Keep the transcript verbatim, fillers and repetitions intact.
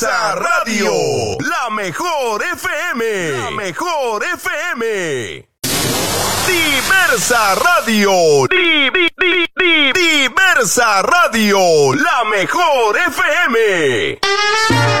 Diversa Radio, la mejor F M, la mejor F M. Diversa Radio, di, di, di, di, Diversa Radio, la mejor F M.